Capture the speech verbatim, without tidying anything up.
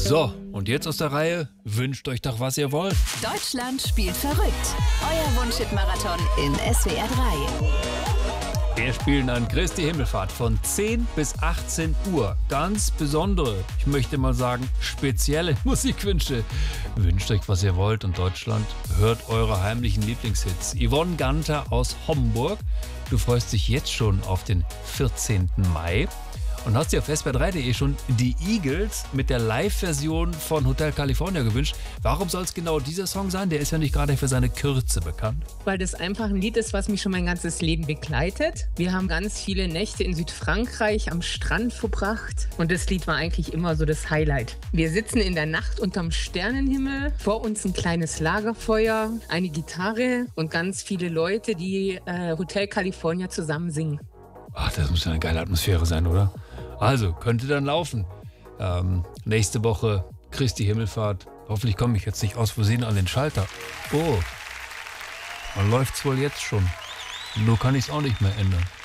So, und jetzt aus der Reihe, wünscht euch doch, was ihr wollt. Deutschland spielt verrückt. Euer Wunsch-Hit-Marathon in S W R drei. Wir spielen an Christi Himmelfahrt von zehn bis achtzehn Uhr. Ganz besondere, ich möchte mal sagen, spezielle Musikwünsche. Wünscht euch, was ihr wollt, und Deutschland hört eure heimlichen Lieblingshits. Yvonne Ganter aus Homburg. Du freust dich jetzt schon auf den vierzehnten Mai. Und hast dir auf S W R drei punkt de schon die Eagles mit der Live-Version von Hotel California gewünscht. Warum soll es genau dieser Song sein? Der ist ja nicht gerade für seine Kürze bekannt. Weil das einfach ein Lied ist, was mich schon mein ganzes Leben begleitet. Wir haben ganz viele Nächte in Südfrankreich am Strand verbracht. Und das Lied war eigentlich immer so das Highlight. Wir sitzen in der Nacht unterm Sternenhimmel. Vor uns ein kleines Lagerfeuer, eine Gitarre und ganz viele Leute, die äh, Hotel California zusammen singen. Ach, das muss ja eine geile Atmosphäre sein, oder? Also, könnte dann laufen. Ähm, nächste Woche Christi Himmelfahrt. Hoffentlich komme ich jetzt nicht aus Versehen an den Schalter. Oh, man läuft's wohl jetzt schon. Nur kann ich es auch nicht mehr ändern.